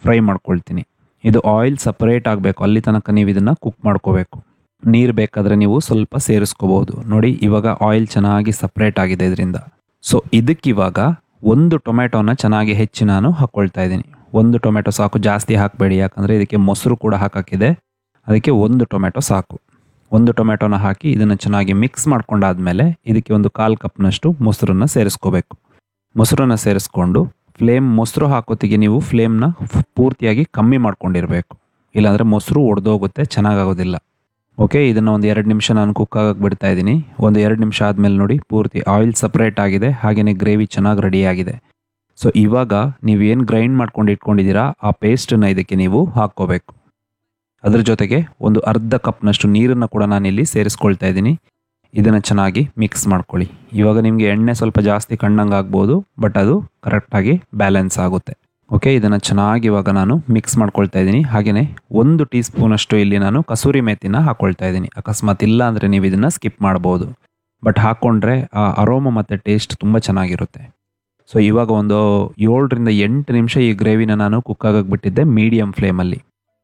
Fry ಮಾಡ್ಕೊಳ್ತೀನಿ. ಇದು oil separate ಆಗಬೇಕು, ಅಲ್ಲಿ ತನಕ ನೀವು ಇದನ್ನು ಕುಕ್ ಮಾಡ್ಕೋಬೇಕು. ನೀರು ಬೇಕಾದರೆ ನೀವು ಸ್ವಲ್ಪ ಸೇರಿಸ್ಕೋಬಹುದು. ನೋಡಿ ಇವಾಗ ಆಯಿಲ್ ಚೆನ್ನಾಗಿ ಸಪ್ರೇಟ್ ಆಗಿದೆ ಇದರಿಂದ. ಸೊ ಇದಕ್ಕಿವಾಗ ಒಂದು ಟೊಮೆಟೊನ ಚೆನ್ನಾಗಿ ಹೆಚ್ಚಿ ನಾನು ಹಾಕ್ಕೊಳ್ತಾ ಇದ್ದೀನಿ. ಒಂದು ಟೊಮೆಟೊ ಸಾಕು, ಜಾಸ್ತಿ ಹಾಕಬೇಡಿ, ಯಾಕಂದರೆ ಇದಕ್ಕೆ ಮೊಸರು ಕೂಡ ಹಾಕೋಕ್ಕಿದೆ. ಅದಕ್ಕೆ ಒಂದು ಟೊಮೆಟೊ ಸಾಕು. ಒಂದು ಟೊಮೆಟೊನ ಹಾಕಿ ಇದನ್ನು ಚೆನ್ನಾಗಿ ಮಿಕ್ಸ್ ಮಾಡ್ಕೊಂಡಾದ್ಮೇಲೆ ಇದಕ್ಕೆ ಒಂದು 1/4 ಕಪ್ನಷ್ಟು ಮೊಸರನ್ನು ಸೇರಿಸ್ಕೋಬೇಕು. ಮೊಸರನ್ನು ಸೇರಿಸ್ಕೊಂಡು ಮೊಸರು ಹಾಕೋತಿಗೆ ನೀವು ಫ್ಲೇಮ್ನ ಪೂರ್ತಿಯಾಗಿ ಕಮ್ಮಿ ಮಾಡ್ಕೊಂಡಿರಬೇಕು, ಇಲ್ಲಾಂದರೆ ಮೊಸರು ಒಡೆದೋಗುತ್ತೆ, ಚೆನ್ನಾಗಾಗೋದಿಲ್ಲ. ಓಕೆ, ಇದನ್ನು ಒಂದು 2 ನಿಮಿಷ ನಾನು ಕುಕ್ ಆಗಕ್ಕೆ ಬಿಡ್ತಾ ಇದ್ದೀನಿ. ಒಂದು 2 ನಿಮಿಷ ಆದಮೇಲೆ ನೋಡಿ ಪೂರ್ತಿ ಆಯಿಲ್ ಸಪ್ರೇಟ್ ಆಗಿದೆ, ಹಾಗೆಯೇ ಗ್ರೇವಿ ಚೆನ್ನಾಗಿ ರೆಡಿಯಾಗಿದೆ. ಸೊ ಇವಾಗ ನೀವೇನು ಗ್ರೈಂಡ್ ಮಾಡ್ಕೊಂಡು ಇಟ್ಕೊಂಡಿದ್ದೀರಾ ಆ ಪೇಸ್ಟನ್ನು ಇದಕ್ಕೆ ನೀವು ಹಾಕ್ಕೋಬೇಕು. ಅದ್ರ ಜೊತೆಗೆ ಒಂದು ಅರ್ಧ ಕಪ್ನಷ್ಟು ನೀರನ್ನು ಕೂಡ ನಾನಿಲ್ಲಿ ಸೇರಿಸ್ಕೊಳ್ತಾ ಇದ್ದೀನಿ. ಇದನ್ನು ಚೆನ್ನಾಗಿ ಮಿಕ್ಸ್ ಮಾಡ್ಕೊಳ್ಳಿ. ಇವಾಗ ನಿಮಗೆ ಎಣ್ಣೆ ಸ್ವಲ್ಪ ಜಾಸ್ತಿ ಕಂಡಂಗೆ ಆಗ್ಬೋದು, ಬಟ್ ಅದು ಕರೆಕ್ಟಾಗಿ ಬ್ಯಾಲೆನ್ಸ್ ಆಗುತ್ತೆ. ಓಕೆ, ಇದನ್ನು ಚೆನ್ನಾಗಿ ಇವಾಗ ನಾನು ಮಿಕ್ಸ್ ಮಾಡ್ಕೊಳ್ತಾ ಇದ್ದೀನಿ. ಹಾಗೆಯೇ 1 ಟೀ ಸ್ಪೂನಷ್ಟು ಇಲ್ಲಿ ನಾನು ಕಸೂರಿ ಮೇಥಿನ ಹಾಕ್ಕೊಳ್ತಾ ಇದ್ದೀನಿ. ಅಕಸ್ಮಾತ್ ಇಲ್ಲ ಅಂದರೆ ನೀವು ಇದನ್ನು ಸ್ಕಿಪ್ ಮಾಡ್ಬೋದು, ಬಟ್ ಹಾಕ್ಕೊಂಡ್ರೆ ಆ ಅರೋಮ ಮತ್ತು ಟೇಸ್ಟ್ ತುಂಬ ಚೆನ್ನಾಗಿರುತ್ತೆ. ಸೊ ಇವಾಗ ಒಂದು 7 ರಿಂದ 8 ನಿಮಿಷ ಈ ಗ್ರೇವಿನ ನಾನು ಕುಕ್ ಆಗಕ್ಕೆ ಬಿಟ್ಟಿದ್ದೆ ಮೀಡಿಯಮ್ ಫ್ಲೇಮಲ್ಲಿ.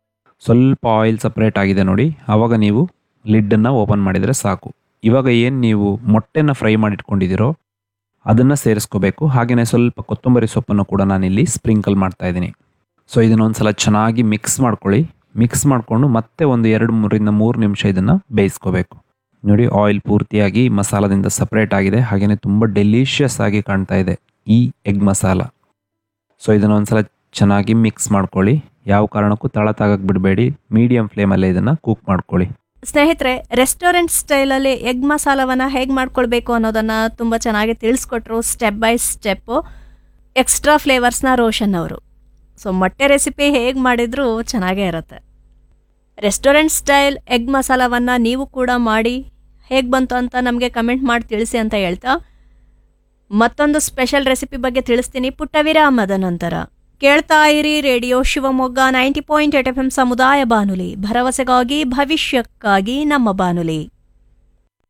ಸ್ವಲ್ಪ ಆಯಿಲ್ ಸಪ್ರೇಟ್ ಆಗಿದೆ ನೋಡಿ, ಆವಾಗ ನೀವು ಲಿಡ್ಡನ್ನು ಓಪನ್ ಮಾಡಿದರೆ ಸಾಕು. ಇವಾಗ ಏನು ನೀವು ಮೊಟ್ಟೆನ ಫ್ರೈ ಮಾಡಿಟ್ಕೊಂಡಿದ್ದೀರೋ ಅದನ್ನು ಸೇರಿಸ್ಕೋಬೇಕು. ಹಾಗೆಯೇ ಸ್ವಲ್ಪ ಕೊತ್ತಂಬರಿ ಸೊಪ್ಪನ್ನು ಕೂಡ ನಾನಿಲ್ಲಿ ಸ್ಪ್ರಿಂಕಲ್ ಮಾಡ್ತಾ ಇದ್ದೀನಿ. ಸೊ ಇದನ್ನೊಂದು ಸಲ ಚೆನ್ನಾಗಿ ಮಿಕ್ಸ್ ಮಾಡ್ಕೊಳ್ಳಿ. ಮಿಕ್ಸ್ ಮಾಡಿಕೊಂಡು ಮತ್ತೆ ಒಂದು 2 ರಿಂದ 3 ನಿಮಿಷ ಇದನ್ನು ಬೇಯಿಸ್ಕೋಬೇಕು. ನೋಡಿ ಆಯಿಲ್ ಪೂರ್ತಿಯಾಗಿ ಮಸಾಲದಿಂದ ಸಪ್ರೇಟ್ ಆಗಿದೆ, ಹಾಗೆಯೇ ತುಂಬ ಡೆಲಿಷಿಯಸ್ ಆಗಿ ಕಾಣ್ತಾ ಇದೆ ಈ ಎಗ್ ಮಸಾಲ. ಸೊ ಇದನ್ನೊಂದು ಸಲ ಚೆನ್ನಾಗಿ ಮಿಕ್ಸ್ ಮಾಡ್ಕೊಳ್ಳಿ. ಯಾವ ಕಾರಣಕ್ಕೂ ತಳ ತಾಗಕ್ಕೆ ಬಿಡಬೇಡಿ, ಮೀಡಿಯಂ ಫ್ಲೇಮಲ್ಲೇ ಇದನ್ನು ಕುಕ್ ಮಾಡ್ಕೊಳ್ಳಿ. ಸ್ನೇಹಿತರೆ, ರೆಸ್ಟೋರೆಂಟ್ ಸ್ಟೈಲಲ್ಲಿ ಎಗ್ ಮಸಾಲವನ್ನು ಹೇಗೆ ಮಾಡ್ಕೊಳ್ಬೇಕು ಅನ್ನೋದನ್ನು ತುಂಬ ಚೆನ್ನಾಗಿ ತಿಳಿಸ್ಕೊಟ್ರು step by step extra ಫ್ಲೇವರ್ಸ್ನ Roshan ಅವರು. ಸೊ ಮೊಟ್ಟೆ ರೆಸಿಪಿ ಹೇಗೆ ಮಾಡಿದರೂ ಚೆನ್ನಾಗೇ ಇರುತ್ತೆ. ರೆಸ್ಟೋರೆಂಟ್ ಸ್ಟೈಲ್ ಎಗ್ ಮಸಾಲವನ್ನು ನೀವು ಕೂಡ ಮಾಡಿ ಹೇಗೆ ಬಂತು ಅಂತ ನಮಗೆ ಕಮೆಂಟ್ ಮಾಡಿ ತಿಳಿಸಿ ಅಂತ ಹೇಳ್ತಾ, ಮತ್ತೊಂದು ಸ್ಪೆಷಲ್ ರೆಸಿಪಿ ಬಗ್ಗೆ ತಿಳಿಸ್ತೀನಿ ಪುಟ್ಟ ವಿರಾಮದ ನಂತರ. ಕೇಳ್ತಾ ಇರಿ ರೇಡಿಯೋ ಶಿವಮೊಗ್ಗ 90.8 FM ಸಮುದಾಯ ಬಾನುಲಿ, ಭರವಸೆಗಾಗಿ ಭವಿಷ್ಯಕ್ಕಾಗಿ ನಮ್ಮ ಬಾನುಲಿ.